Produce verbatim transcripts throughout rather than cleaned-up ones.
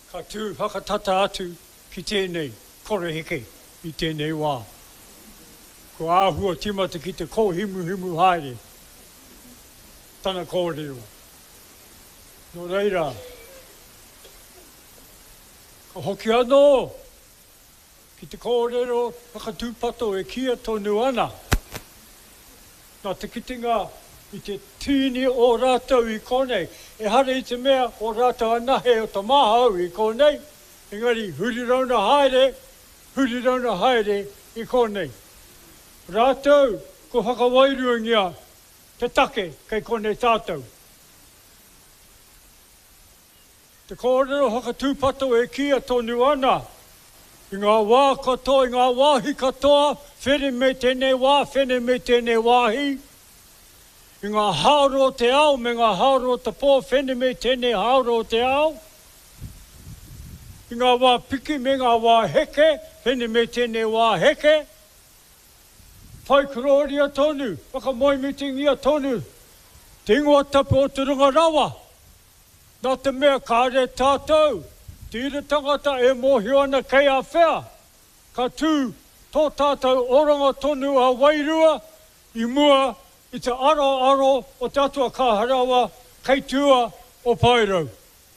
ka tū whakatata atu ki tēnei kore heke i tēnei wā. Ko āhua timata ki te kō himu himu haere. Tana kōrero. No reira. Ka hoki anō. Ki te kōrero whakatūpato e kia tonu ana. Nā te kitinga i te tūni o rātou i konei. E hare i te mea o rātou anahe o ta mahau i konei. Engari, hurirauna haere, hurirauna haere i konei. Rātou, ko whakawairuangia te take kei konei tātou. Te kōrero whakatūpato e kia tonu ana. I ngā wā katoa, i ngā wāhi katoa, where me tēnei wā, where me tēnei wāhi. I ngā haoro te ao, me ngā haoro te pō, where me tēnei haoro te ao. I ngā wā piki, me ngā wā heke, where me tēnei wā heke. Whai kuroria tonu, whakamoimitingia tonu. Te ingoa tapu o te runga rawa. Nā te mea kāre tātou. Tira tangata e mohi ana kei a whea. Ka tū tō tātou oranga tonu a wairua i mua i te aro aro o tātua kāharawa kei tua o Pairau.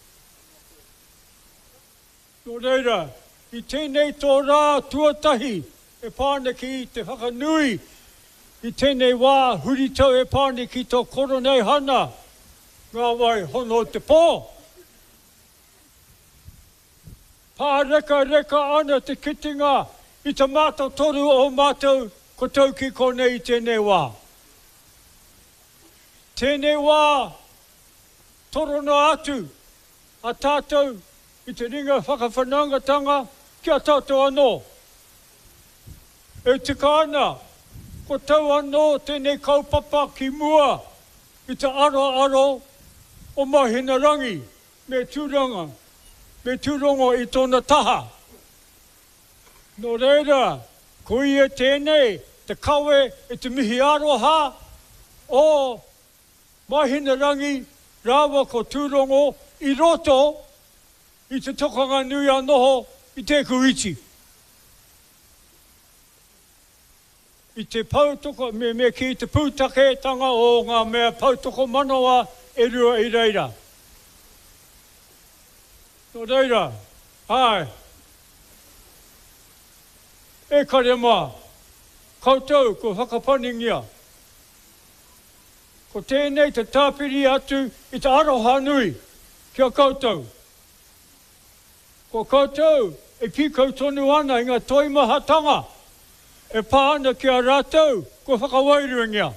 Nō reira, i tēnei tō rā tuatahi e pāneki i te whakanui i tēnei wā huritau e pāneki tō koronei hana. Ngā wai hono te pō. Pā reka reka ana te kitinga i te mātou toru o mātou ko tau ki konei i tēnei wā. Tēnei wā torono atu a tātou i te ringa whakawhanangatanga ki a tātou anō. E te kāna, ko tau anō tēnei kaupapa ki mua i te aro aro o mahina rangi me tūranga. Me tūrongo i tōna taha. Nō reira, ko ia tēnei, te kawe e te mihi aroha o mahina rangi rawa ko tūrongo i roto i te tokanga nui anoho i te kuiti. I te pautoko, me, me ki te pūtake tanga o ngā mea pautoko manawa e rua i reira. Nō reira, ai, e kare mā, koutou ko whakapaningia. Ko tēnei te tāpiri atu i te aroha nui kia koutou. Ko koutou e pīkau tonu ana i ngā toimahatanga e pāna kia rātou ko whakawairuangia.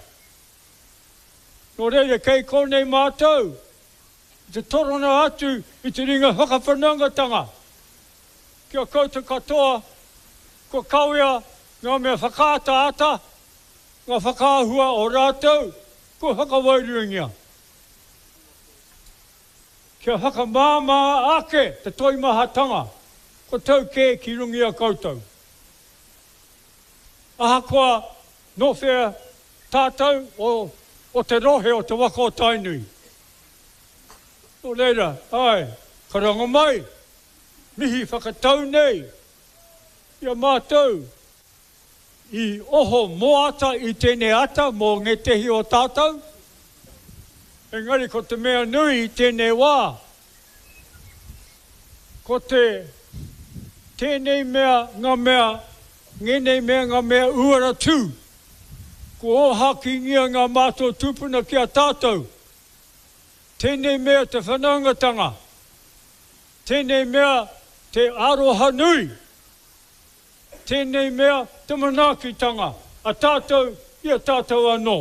Nō reira, kei konei mātou, te torona atu i te ringa whakawhanangatanga. Kia koutou katoa, ko kawea ngā mea whakaata ata, ngā whakaahua o rātou, ko whakawairuangia. Kia whakamāmā ake te toimahatanga, ko tau kē ki rungi a koutou. Ahakoa no whea tātou o, o te rohe o te waka o tainui. Nō reira, ai, karanga mai, mihi whakatau nei, ia mātou, i oho moata i tēnei ata mō nge tehi o tātou. Engari, ko te mea nui i tēnei wā. Ko te tēnei mea ngā mea, ngenei mea ngā mea uara tū. Ko o haki ngia ngā mātou tūpuna ki a tātou. Tēnei mea te whanangatanga. Tēnei mea te aroha nui. Tēnei mea te manakitanga. A tātou, ia tātou anō.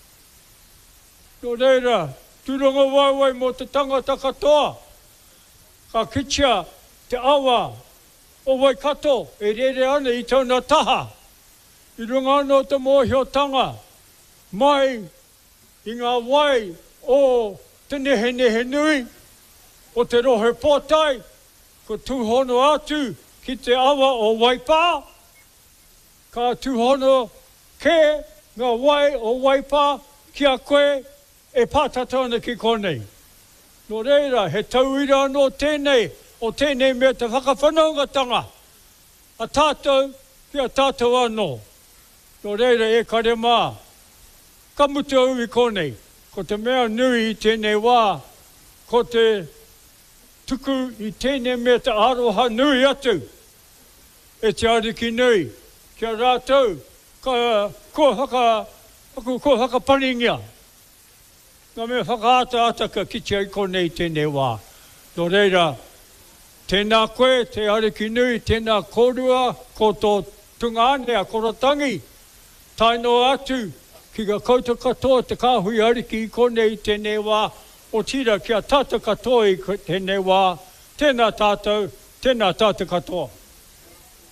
Nō reira, tūranga waiwai mō te tangata katoa. Ka kitia te awa o Waikato e rere ana i tauna taha. I runga anō te mōhiotanga. Mai i ngā wai o te nehe nehe nui, o te rohe pōtai, ko tūhono atu ki te awa o Waipā. Ka tūhono ke ngā wai o Waipā ki a koe e pātatona ki konei. Nō reira, he tauira anō tēnei o tēnei mea te whakawhanaungatanga. A tātou ki a tātou anō. Nō reira e kare mā. Ka mutu au i konei. Ko te mea nui i tēnei wā. Ko te tuku i tēnei mea te aroha nui atu. E te ariki nui. Kia rātou. Ka ko haka, ko, ko haka paringia. Ngā mea whakaata ata ka kiti ai konei tēnei wā. Nō reira, tēnā koe, te ariki nui, tēnā kōrua, ko tō tungānea, korotangi. Taino atu, ki ka koutou katoa te kāhui ariki i konei tēnei wā, o tira kia tata katoa i tēnei wā, tēnā tātou, tēnā tātou katoa.